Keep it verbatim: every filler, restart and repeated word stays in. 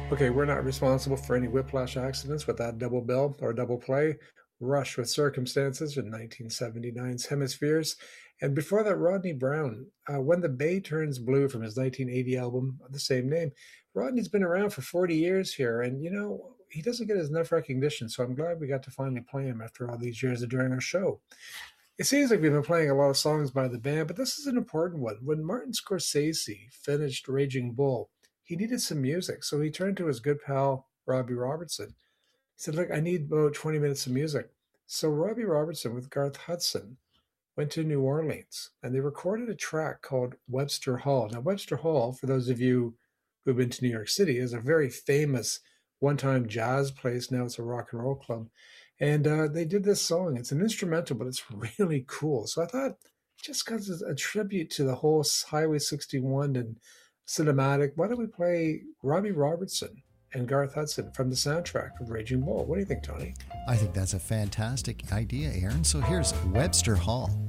Okay, we're not responsible for any whiplash accidents with that double bill or double play. Rush with Circumstances in nineteen seventy-nine's Hemispheres. And before that, Rodney Brown, uh, When the Bay Turns Blue from his nineteen eighty album of the same name. Rodney's been around for forty years here, and you know, he doesn't get enough recognition, so I'm glad we got to finally play him after all these years during our show. It seems like we've been playing a lot of songs by the band, but this is an important one. When Martin Scorsese finished Raging Bull, he needed some music, so he turned to his good pal, Robbie Robertson. He said, Look, I need about twenty minutes of music. So Robbie Robertson with Garth Hudson went to New Orleans and they recorded a track called Webster Hall. Now, Webster Hall, for those of you who've been to New York City, is a very famous one time jazz place. Now it's a rock and roll club. And uh, they did this song. It's an instrumental, but it's really cool. So I thought, just because it's a tribute to the whole Highway sixty-one and cinematic, why don't we play Robbie Robertson and Garth Hudson from the soundtrack of Raging Bull? What do you think, Tony? I think that's a fantastic idea, Aaron. So here's Webster Hall.